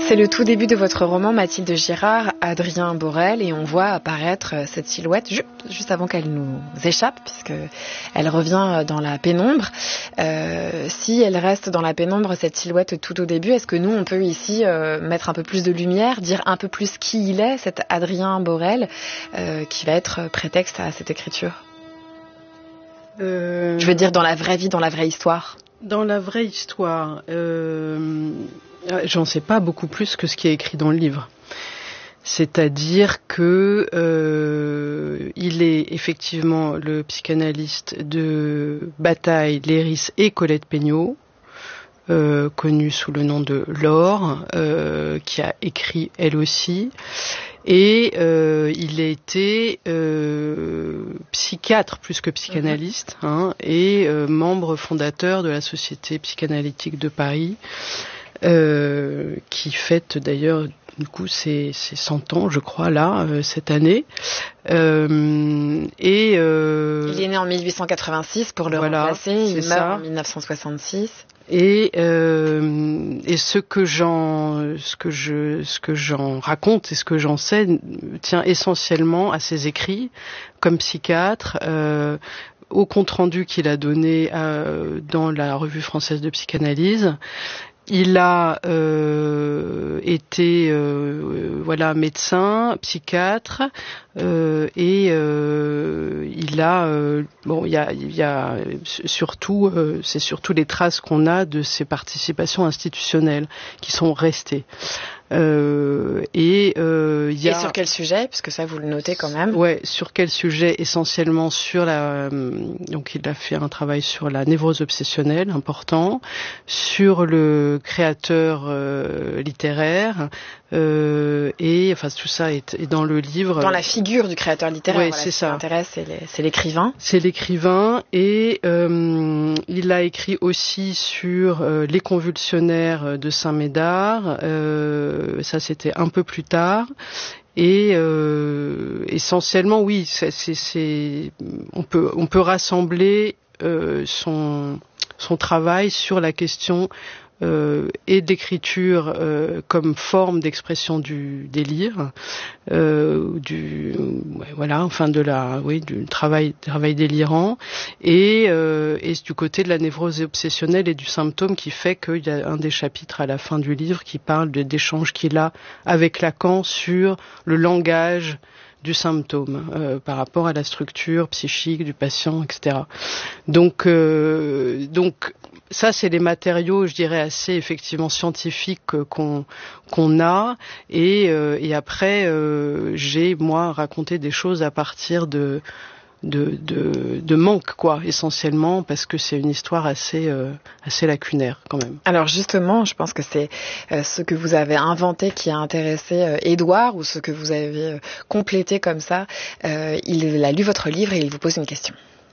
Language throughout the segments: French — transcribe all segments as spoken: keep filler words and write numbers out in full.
C'est le tout début de votre roman Mathilde Girard, Adrien Borel, et on voit apparaître cette silhouette ju- juste avant qu'elle nous échappe, puisque elle revient dans la pénombre. Euh, si elle reste dans la pénombre, cette silhouette tout au début, est-ce que nous, on peut ici euh, mettre un peu plus de lumière, dire un peu plus qui il est, cet Adrien Borel, euh, qui va être prétexte à cette écriture ? euh... Je veux dire dans la vraie vie, dans la vraie histoire. Dans la vraie histoire, euh, j'en sais pas beaucoup plus que ce qui est écrit dans le livre. C'est-à-dire que euh, il est effectivement le psychanalyste de Bataille, Léris et Colette Peignot, euh, connue sous le nom de Laure, euh, qui a écrit elle aussi. Et euh, il a été euh, psychiatre plus que psychanalyste, hein, et euh, membre fondateur de la Société psychanalytique de Paris, euh, qui fête d'ailleurs du coup ses, ses cent ans, je crois, là, euh, cette année. Euh, et euh, il est né en mille huit cent quatre-vingt-six pour le voilà, remplacer. Il meurt ça. en mille neuf cent soixante-six. Et, euh, et ce que j'en, ce que je, ce que j'en raconte et ce que j'en sais tient essentiellement à ses écrits comme psychiatre, euh, au compte rendu qu'il a donné euh, dans la Revue française de psychanalyse. Il a euh, été euh, voilà médecin, psychiatre, euh, et euh, il a euh, bon il y a il y a surtout euh, c'est surtout les traces qu'on a de ses participations institutionnelles qui sont restées. Euh, et euh, il y a et sur quel sujet, puisque ça vous le notez quand même. Ouais, sur quel sujet? Essentiellement sur la donc il a fait un travail sur la névrose obsessionnelle important, sur le créateur euh, littéraire, euh, et enfin tout ça est, est dans le livre. Dans la figure du créateur littéraire, ouais, voilà, c'est ce ça. qui m'intéresse, c'est, les, c'est l'écrivain. C'est l'écrivain, et euh, il a écrit aussi sur euh, les convulsionnaires de Saint-Médard. Euh, ça, c'était un peu plus tard. Et euh, essentiellement, oui, c'est, c'est, c'est, on peut, on peut rassembler euh, son, son travail sur la question euh, et d'écriture euh, comme forme d'expression du délire, euh, du, ouais, voilà, enfin de la, oui, du travail, travail délirant, et, euh, et du côté de la névrose obsessionnelle et du symptôme, qui fait qu'il y a un des chapitres à la fin du livre qui parle de, d'échanges qu'il a avec Lacan sur le langage du symptôme euh, par rapport à la structure psychique du patient, et cetera. Donc, euh, donc ça, c'est les matériaux, je dirais, assez effectivement scientifiques euh, qu'on qu'on a. Et, euh, et après, euh, j'ai moi raconté des choses à partir de de de, de manque, quoi, essentiellement, parce que c'est une histoire assez euh, assez lacunaire quand même. Alors justement, je pense que c'est euh, ce que vous avez inventé qui a intéressé euh, Édouard, ou ce que vous avez euh, complété comme ça. Euh, il a lu votre livre et il vous pose une question.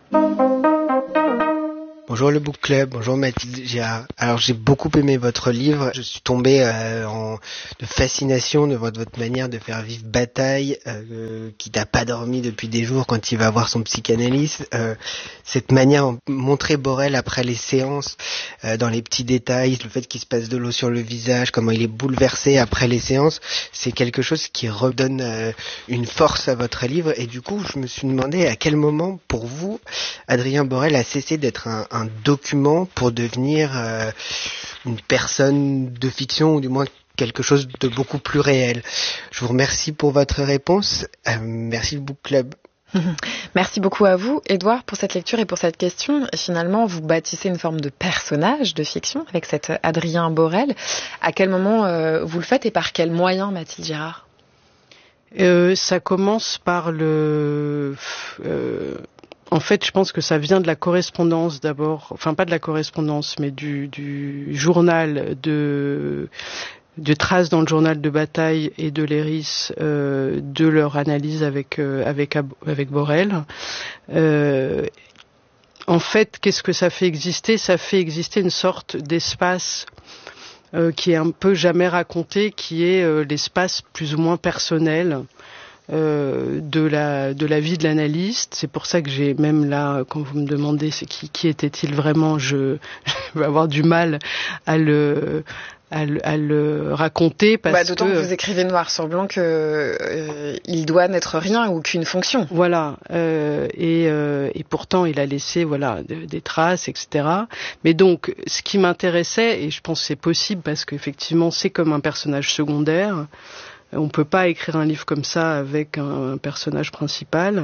Bonjour le Book Club, bonjour Mathilde Girard. Alors j'ai beaucoup aimé votre livre, je suis tombé euh, en de fascination de votre, votre manière de faire vivre Bataille, euh, qui n'a pas dormi depuis des jours quand il va voir son psychanalyste. Euh, cette manière de montrer Borel après les séances, euh, dans les petits détails, le fait qu'il se passe de l'eau sur le visage, comment il est bouleversé après les séances, c'est quelque chose qui redonne euh, une force à votre livre. Et du coup, je me suis demandé à quel moment, pour vous, Adrien Borel a cessé d'être un, un un document pour devenir euh, une personne de fiction, ou du moins quelque chose de beaucoup plus réel. Je vous remercie pour votre réponse. Euh, merci le Book Club. Merci beaucoup à vous, Édouard, pour cette lecture et pour cette question. Et finalement, vous bâtissez une forme de personnage de fiction avec cet Adrien Borel. À quel moment euh, vous le faites et par quels moyens, Mathilde Girard? euh, Ça commence par le... Euh... En fait, je pense que ça vient de la correspondance d'abord, enfin pas de la correspondance, mais du, du journal de, de traces dans le journal de Bataille et de Léris, euh, de leur analyse avec euh, avec avec Borel. Euh, en fait, qu'est-ce que ça fait exister? Ça fait exister une sorte d'espace euh, qui est un peu jamais raconté, qui est euh, l'espace plus ou moins personnel. Euh, de la de la vie de l'analyste. C'est pour ça que j'ai même là, quand vous me demandez c'est qui qui était-il vraiment, je, je vais avoir du mal à le à, à le raconter parce bah, d'autant que, que vous écrivez noir sur blanc que euh, il doit n'être rien ou qu'une fonction. Voilà, euh, et, euh, et pourtant il a laissé voilà de, des traces, et cetera. Mais donc, ce qui m'intéressait, et je pense que c'est possible parce qu'effectivement c'est comme un personnage secondaire. On peut pas écrire un livre comme ça avec un, un personnage principal.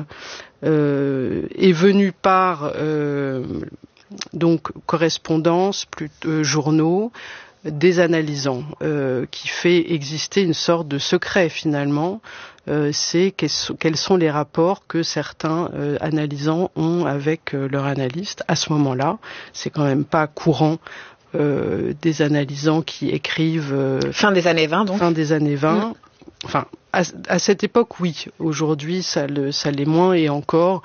Euh, est venu par euh, donc correspondance, plus euh, journaux, des analysants, euh, qui fait exister une sorte de secret finalement. Euh, c'est quels sont les rapports que certains euh, analysants ont avec euh, leur analyste à ce moment-là. C'est quand même pas courant. Euh, des analysants qui écrivent euh, fin des années vingt donc fin des années vingt. Mmh. Enfin, à, à cette époque, oui. Aujourd'hui, ça, le, ça l'est moins, et encore,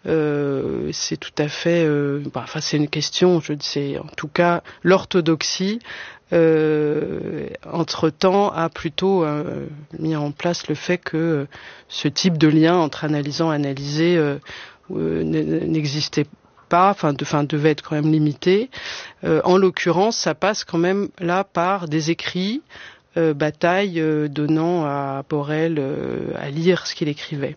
euh, c'est tout à fait. Euh, bah, enfin, c'est une question. Je sais, en tout cas, l'orthodoxie, euh, entre-temps, a plutôt euh, mis en place le fait que ce type de lien entre analysant et analysé euh, euh, n'existait pas. Enfin, de, enfin, devait être quand même limité. Euh, en l'occurrence, ça passe quand même là par des écrits. Euh, bataille euh, donnant à Borel euh, à lire ce qu'il écrivait.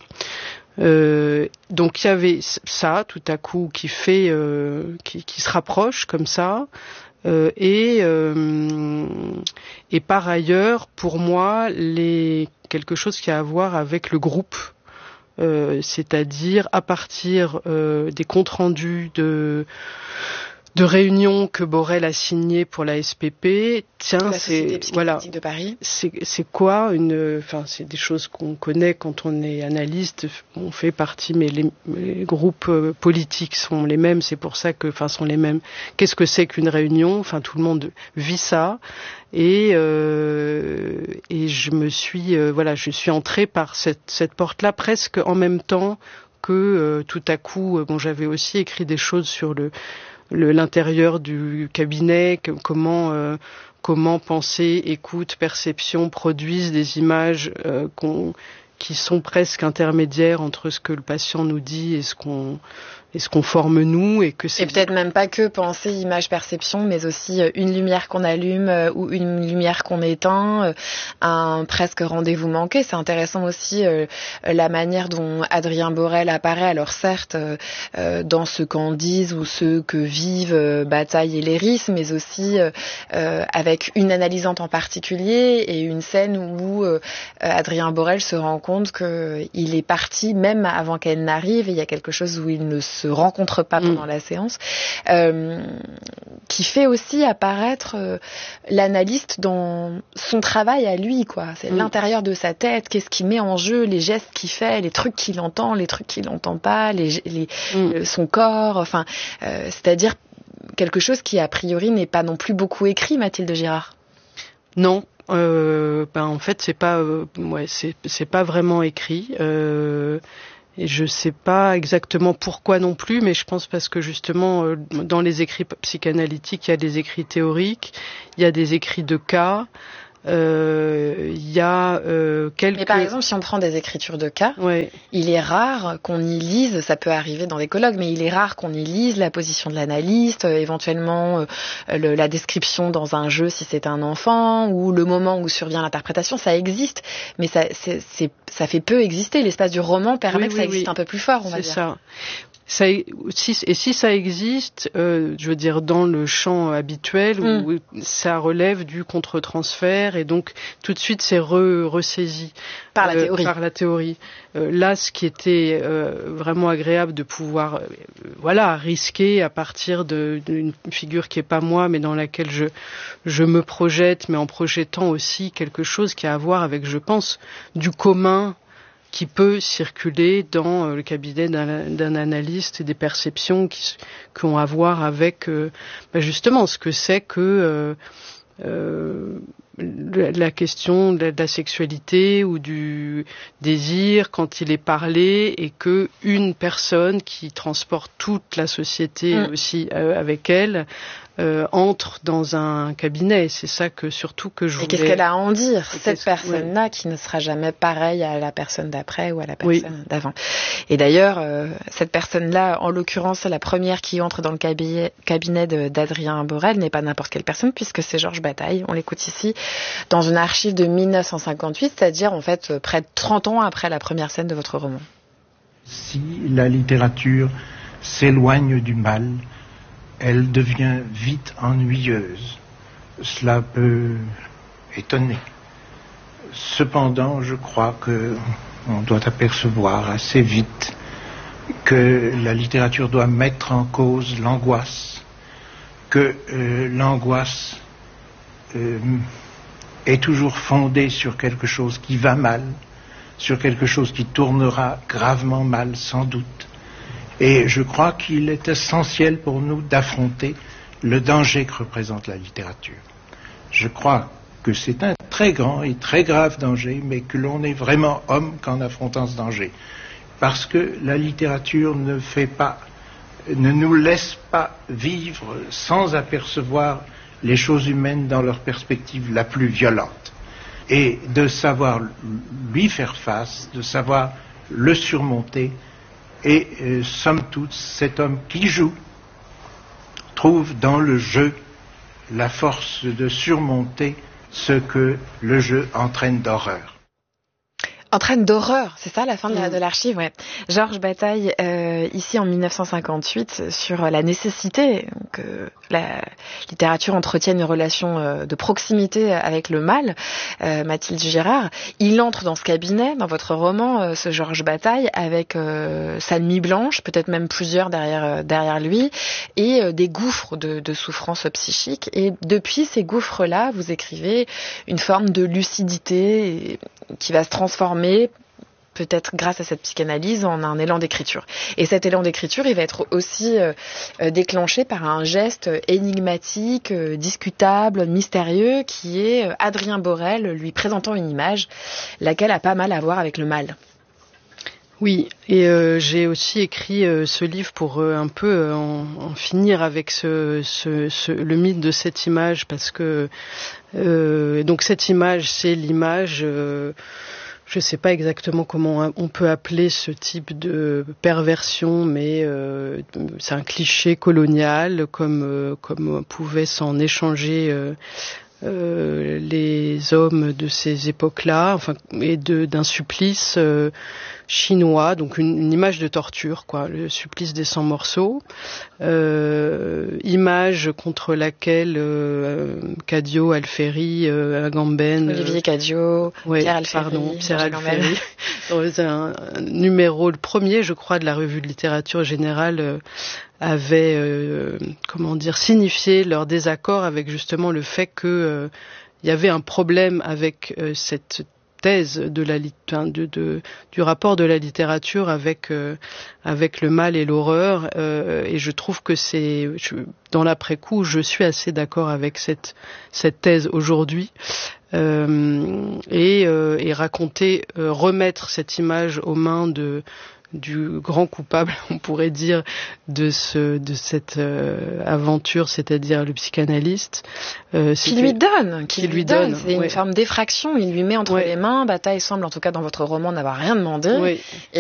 Euh, donc il y avait ça tout à coup qui fait, euh, qui, qui se rapproche comme ça. Euh, et euh, et par ailleurs, pour moi, les quelque chose qui a à voir avec le groupe, euh, c'est-à-dire à partir euh, des comptes rendus de de réunions que Borel a signées pour la S P P. Tiens, la c'est voilà, de Paris. C'est c'est quoi une, enfin c'est des choses qu'on connaît quand on est analyste. On fait partie, mais les, les groupes politiques sont les mêmes. C'est pour ça que, enfin, sont les mêmes. Qu'est-ce que c'est qu'une réunion? Enfin, tout le monde vit ça. Et euh, et je me suis, euh, voilà, je suis entrée par cette cette porte-là presque en même temps que euh, tout à coup. Euh, bon, j'avais aussi écrit des choses sur le Le, l'intérieur du cabinet, que, comment euh, comment pensée, écoute, perception produisent des images euh, qu'on, qui sont presque intermédiaires entre ce que le patient nous dit et ce qu'on et ce qu'on forme nous, et que c'est et peut-être même pas que pensée, image, perception, mais aussi une lumière qu'on allume euh, ou une lumière qu'on éteint, euh, un presque rendez-vous manqué. C'est intéressant aussi euh, la manière dont Adrien Borel apparaît. Alors certes euh, dans ce qu'en disent ou ce que vivent euh, Bataille et Léris, mais aussi euh, euh, avec une analysante en particulier et une scène où euh, Adrien Borel se rend compte que il est parti même avant qu'elle n'arrive, et il y a quelque chose où il ne se rencontre pas pendant mmh. la séance, euh, qui fait aussi apparaître euh, l'analyste dans son travail à lui, quoi. C'est mmh. l'intérieur de sa tête, qu'est-ce qu'il met en jeu, les gestes qu'il fait, les trucs qu'il entend, les trucs qu'il n'entend pas, les, les, mmh. le, son corps, enfin, euh, c'est-à-dire quelque chose qui a priori n'est pas non plus beaucoup écrit, Mathilde Girard. Non. Euh, ben en fait c'est pas euh, ouais c'est c'est pas vraiment écrit, euh, et je sais pas exactement pourquoi non plus, mais je pense parce que justement euh, dans les écrits psychanalytiques il y a des écrits théoriques, il y a des écrits de cas, il euh, y a euh, quelques... Mais par exemple, si on prend des écritures de cas, ouais. il est rare qu'on y lise, ça peut arriver dans des colloques, mais il est rare qu'on y lise la position de l'analyste, euh, éventuellement euh, le, la description dans un jeu si c'est un enfant, ou le moment où survient l'interprétation. Ça existe, mais ça, c'est, c'est, ça fait peu exister. L'espace du roman permet oui, que oui, ça existe oui. un peu plus fort, on va c'est dire. Ça. Ça, si, et si ça existe, euh, je veux dire dans le champ habituel mm. où ça relève du contre-transfert, et donc tout de suite c'est re, ressaisi par la euh, théorie. Par la théorie. Euh, là, ce qui était euh, vraiment agréable de pouvoir, euh, voilà, risquer à partir de, d'une figure qui est pas moi, mais dans laquelle je je me projette, mais en projetant aussi quelque chose qui a à voir avec, je pense, du commun qui peut circuler dans euh, le cabinet d'un, d'un analyste, et des perceptions qui, qui ont à voir avec euh, bah justement ce que c'est que euh, euh, la question de la sexualité ou du désir quand il est parlé, et que une personne qui transporte toute la société mmh. aussi euh, avec elle euh, entre dans un cabinet. C'est ça que surtout que je voulais... Et qu'est-ce qu'elle a à en dire, Et cette personne-là, ouais. qui ne sera jamais pareille à la personne d'après ou à la personne oui. d'avant. Et d'ailleurs, euh, cette personne-là, en l'occurrence, la première qui entre dans le cabinet, cabinet de, d'Adrien Borel, n'est pas n'importe quelle personne, puisque c'est Georges Bataille. On l'écoute ici dans une archive de mille neuf cent cinquante-huit, c'est-à-dire en fait près de trente ans après la première scène de votre roman. Si la littérature s'éloigne du mal, elle devient vite ennuyeuse. Cela peut étonner. Cependant, je crois que on doit apercevoir assez vite que la littérature doit mettre en cause l'angoisse, que euh, l'angoisse euh, est toujours fondée sur quelque chose qui va mal, sur quelque chose qui tournera gravement mal sans doute. Et je crois qu'il est essentiel pour nous d'affronter le danger que représente la littérature. Je crois que c'est un très grand et très grave danger, mais que l'on est vraiment homme qu'en affrontant ce danger. Parce que la littérature ne fait pas, ne nous laisse pas vivre sans apercevoir les choses humaines dans leur perspective la plus violente. Et de savoir lui faire face, de savoir le surmonter, et euh, somme toute, cet homme qui joue trouve dans le jeu la force de surmonter ce que le jeu entraîne d'horreur. Entraîne d'horreur, c'est ça la fin de, la, de l'archive, ouais. Georges Bataille, euh, ici en mille neuf cent cinquante-huit, sur la nécessité que la littérature entretienne une relation euh, de proximité avec le mal, euh, Mathilde Girard. Il entre dans ce cabinet, dans votre roman, euh, ce Georges Bataille, avec euh, sa nuit blanche, peut-être même plusieurs derrière, euh, derrière lui, et euh, des gouffres de, de souffrance psychique. Et depuis ces gouffres-là, vous écrivez une forme de lucidité qui va se transformer peut-être grâce à cette psychanalyse en un élan d'écriture. Et cet élan d'écriture, il va être aussi euh, déclenché par un geste énigmatique, euh, discutable, mystérieux, qui est euh, Adrien Borel lui présentant une image, laquelle a pas mal à voir avec le mal. Oui, et euh, j'ai aussi écrit euh, ce livre pour euh, un peu euh, en, en finir avec ce, ce, ce, le mythe de cette image, parce que euh, donc cette image, c'est l'image... Euh, je ne sais pas exactement comment on peut appeler ce type de perversion, mais euh, c'est un cliché colonial, comme, euh, comme pouvaient s'en échanger euh, euh, les hommes de ces époques-là, enfin, et de, d'un supplice euh, chinois, donc une, une image de torture, quoi, le supplice des cent morceaux, euh, image contre laquelle euh, Cadio, Alféry, euh, Agamben, Olivier Cadio, ouais, Pierre Alféry, pardon, Pierre Alféry, dans un, un numéro, le premier, je crois, de la revue de littérature générale, euh, avait, euh, comment dire, signifié leur désaccord avec justement le fait que euh, il y avait un problème avec euh, cette thèse de la de, de du rapport de la littérature avec euh, avec le mal et l'horreur, euh, et je trouve que c'est je, dans l'après-coup je suis assez d'accord avec cette cette thèse aujourd'hui, euh, et euh, et raconter euh, remettre cette image aux mains de du grand coupable, on pourrait dire, de ce de cette euh, aventure, c'est-à-dire le psychanalyste, euh, qui lui donne, qui, qui lui donne, donne. C'est ouais. une forme d'effraction. Il lui met entre ouais. les mains. Bataille semble, en tout cas dans votre roman, n'avoir rien demandé. Oui. Et